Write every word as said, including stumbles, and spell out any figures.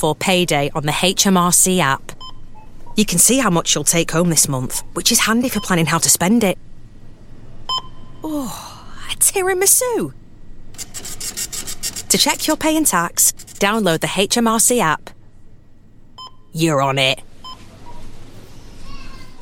before payday on the H M R C app. You can see how much you'll take home this month, which is handy for planning how to spend it. Oh, a tiramisu! To check your pay and tax, download the H M R C app. You're on it.